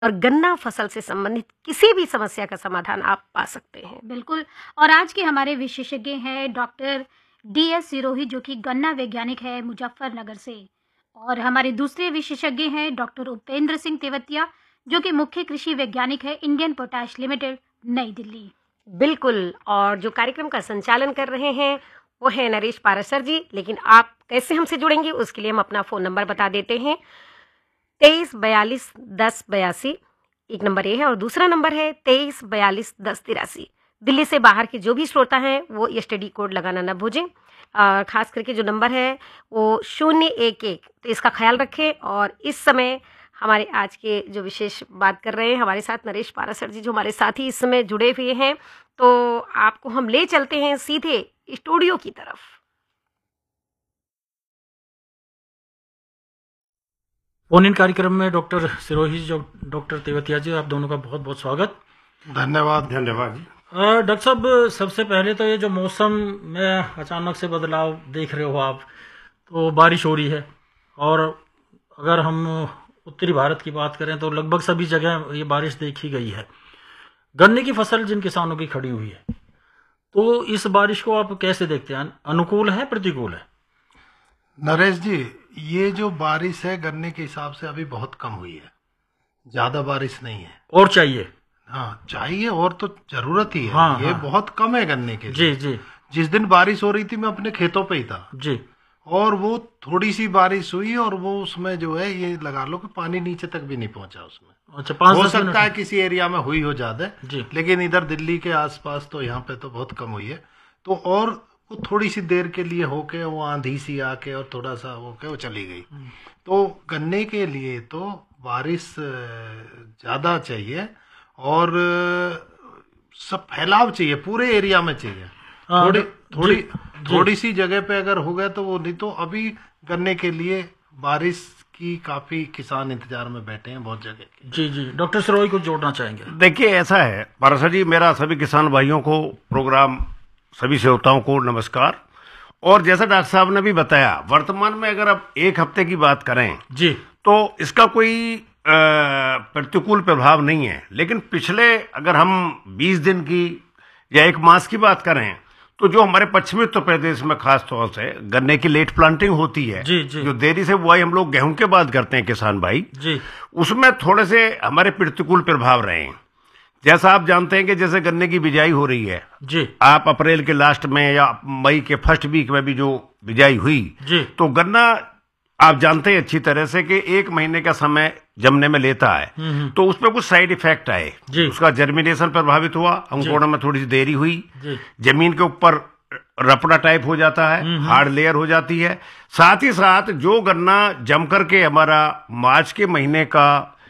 और गन्ना फसल से संबंधित किसी भी समस्या का समाधान आप पा सकते हैं। बिल्कुल। और आज के हमारे विशेषज्ञ हैं डॉक्टर DS सिरोही, जो कि गन्ना वैज्ञानिक है मुजफ्फरनगर से। और हमारे दूसरे विशेषज्ञ हैं डॉक्टर उपेंद्र सिंह तेवतिया, जो कि मुख्य कृषि वैज्ञानिक है इंडियन पोटाश लिमिटेड, नई दिल्ली। बिल्कुल। और जो कार्यक्रम का संचालन कर रहे हैं वो है नरेश पाराशर जी। लेकिन आप कैसे हमसे जुड़ेंगे उसके लिए हम अपना फ़ोन नंबर बता देते हैं। 23421082 एक नंबर ये है, और दूसरा नंबर है 23421083। दिल्ली से बाहर के जो भी श्रोता हैं वो STD कोड लगाना न भूलें। खास करके जो नंबर है वो 011, तो इसका ख्याल रखें। और इस समय हमारे आज के जो विशेष बात कर रहे हैं हमारे साथ नरेश पाराशर जी, जो हमारे साथ ही इस समय जुड़े हुए हैं, तो आपको हम ले चलते हैं सीधे स्टूडियो की तरफ। फोन इन कार्यक्रम में डॉक्टर सिरोही जी, डॉक्टर तेवतिया जी, आप दोनों का बहुत बहुत स्वागत। धन्यवाद जी। डॉक्टर साहब, सबसे पहले तो ये जो मौसम में अचानक से बदलाव देख रहे हो आप, तो बारिश हो रही है, और अगर हम उत्तरी भारत की बात करें तो लगभग सभी जगह ये बारिश देखी गई है। गन्ने की फसल जिन किसानों की खड़ी हुई है, तो इस बारिश को आप कैसे देखते हैं? अनुकूल है, प्रतिकूल है? नरेश जी, ये जो बारिश है गन्ने के हिसाब से अभी बहुत कम हुई है, ज्यादा बारिश नहीं है। और चाहिए? हाँ चाहिए, और तो जरूरत ही है। हाँ, ये हाँ। बहुत कम है गन्ने के जी लिए। जी जिस दिन बारिश हो रही थी मैं अपने खेतों पे ही था जी। और वो थोड़ी सी बारिश हुई और वो उसमें जो है ये लगा लो कि पानी नीचे तक भी नहीं पहुंचा उसमें। अच्छा, हो सकता है किसी एरिया में हुई हो ज्यादा, जी। लेकिन इधर दिल्ली के आसपास तो यहाँ पे तो बहुत कम हुई है। तो और वो थोड़ी सी देर के लिए होके वो आंधी सी आके और थोड़ा सा होके वो चली गई। तो गन्ने के लिए तो बारिश ज्यादा चाहिए और सब फैलाव चाहिए, पूरे एरिया में चाहिए। थोड़ी सी जगह पे अगर हो गया तो वो, नहीं तो अभी गन्ने के लिए बारिश की काफी किसान इंतजार में बैठे हैं बहुत जगह के। जी जी। डॉक्टर सिरोही को जोड़ना चाहेंगे? देखिए, ऐसा है पाराशर जी, मेरा सभी किसान भाइयों को, प्रोग्राम सभी श्रोताओं को नमस्कार। और जैसा डॉक्टर साहब ने भी बताया, वर्तमान में अगर अब एक हफ्ते की बात करें जी, तो इसका कोई प्रतिकूल प्रभाव नहीं है। लेकिन पिछले अगर हम 20 दिन की या एक मास की बात करें तो जो हमारे पश्चिमी उत्तर प्रदेश में खास तौर से गन्ने की लेट प्लांटिंग होती है, जी, जी। जो देरी से बुआई हम लोग गेहूं के बाद करते हैं किसान भाई जी, उसमें थोड़े से हमारे प्रतिकूल प्रभाव रहे हैं। जैसा आप जानते हैं कि जैसे गन्ने की बिजाई हो रही है जी, आप अप्रैल के लास्ट में या मई के फर्स्ट वीक में भी जो बिजाई हुई जी, तो गन्ना आप जानते हैं अच्छी तरह से कि 1 महीने का समय जमने में लेता है। तो उसमें कुछ साइड इफेक्ट आए, उसका जर्मिनेशन प्रभावित हुआ, अंकुरण में थोड़ी सी देरी हुई, जमीन के ऊपर रपड़ा टाइप हो जाता है, हार्ड लेयर हो जाती है। साथ ही साथ जो गन्ना जम करके हमारा मार्च के महीने का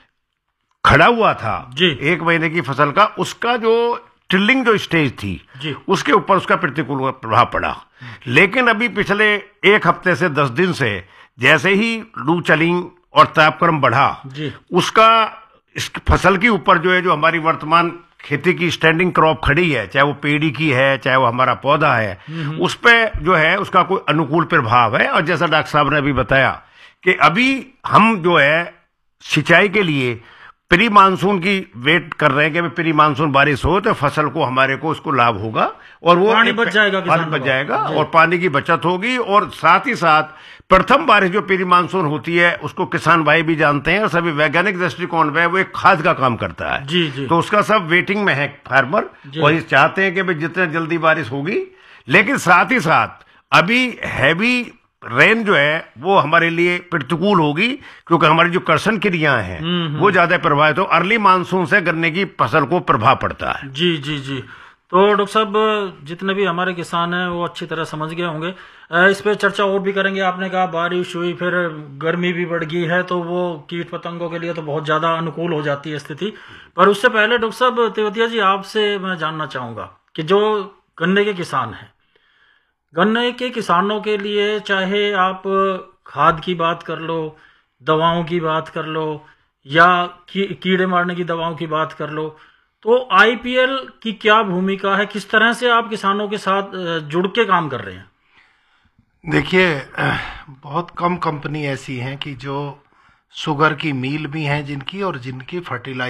खड़ा हुआ था, 1 महीने की फसल का, उसका जो टिल्लिंग जो स्टेज थी उसके ऊपर उसका प्रतिकूल प्रभाव पड़ा। लेकिन अभी पिछले 1 हफ्ते से 10 दिन से जैसे ही लू चली और तापक्रम बढ़ा, उसका इस फसल के ऊपर जो है, जो हमारी वर्तमान खेती की स्टैंडिंग क्रॉप खड़ी है, चाहे वो पेड़ी की है चाहे वो हमारा पौधा है, उस पे जो है उसका कोई अनुकूल प्रभाव है। और जैसा डॉक्टर साहब ने अभी बताया कि अभी हम जो है सिंचाई के लिए प्री मानसून की वेट कर रहे हैं कि प्री मानसून बारिश हो तो फसल को, हमारे को उसको लाभ होगा और वो पानी बच जाएगा, और पानी की बचत होगी। और साथ ही साथ प्रथम बारिश जो प्री मानसून होती है उसको किसान भाई भी जानते हैं और सभी वैज्ञानिक दृष्टिकोण में वो एक खाद का काम करता है। जी। तो उसका सब वेटिंग में है फार्मर, और ये चाहते हैं कि भाई जितने जल्दी बारिश होगी। लेकिन साथ ही साथ अभी हैवी रेन जो है वो हमारे लिए प्रतिकूल होगी, क्योंकि हमारी जो कर्षण क्रियाएं हैं वो ज्यादा प्रभावित हो। अर्ली मानसून से गन्ने की फसल को प्रभाव पड़ता है। जी जी जी। तो डॉक्टर साहब, जितने भी हमारे किसान हैं वो अच्छी तरह समझ गए होंगे। इस पे चर्चा और भी करेंगे। आपने कहा बारिश हुई, फिर गर्मी भी बढ़ गई है, तो वो कीट पतंगों के लिए तो बहुत ज्यादा अनुकूल हो जाती है स्थिति। पर उससे पहले डॉक्टर साहब तेवतिया जी, आपसे मैं जानना चाहूंगा कि जो गन्ने के किसान हैं, गन्ने के किसानों के लिए चाहे आप खाद की बात कर लो, दवाओं की बात कर लो, या कीड़े मारने की दवाओं की बात कर लो, तो IPL की क्या भूमिका है? किस तरह से आप किसानों के साथ जुड़ के काम कर रहे हैं? देखिए, बहुत कम कंपनी ऐसी हैं कि जो शुगर की मिल भी हैं जिनकी, और जिनकी फर्टिलाइजर